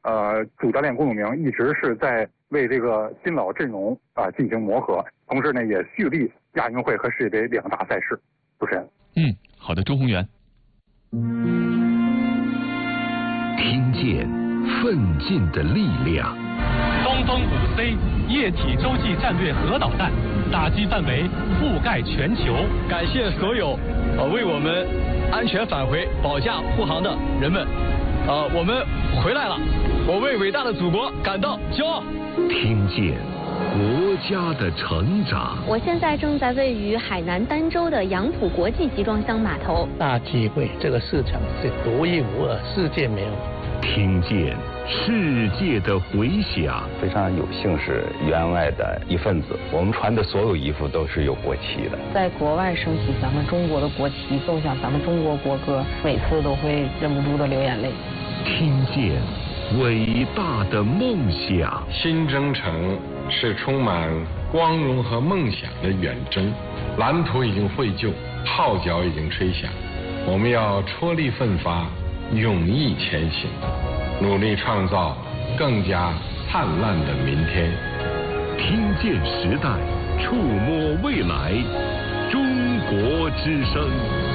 主教练龚永明一直是在为这个新老阵容进行磨合，同时呢也蓄力亚运会和世界杯2大赛事。主持人。 好的，周宏源。 听见奋进的力量。 东风5C 液体洲际战略核导弹打击范围覆盖全球。 感谢所有为我们安全返回保驾护航的人们。我们回来了，我为伟大的祖国感到骄傲。 听见国家的成长。 我现在正在位于海南儋州的杨浦国际集装箱码头。 大机会，这个市场是独一无二，世界没有。 听见世界的回响。 非常有幸是员外的一份子，我们穿的所有衣服都是有国旗的。 在国外升起咱们中国的国旗，奏响咱们中国国歌，每次都会忍不住的流眼泪。 听见伟大的梦想。 新征程是充满光荣和梦想的远征，蓝图已经绘就，号角已经吹响，我们要踔厉奋发，勇毅前行，努力创造更加灿烂的明天。 听见时代，触摸未来，中国之声。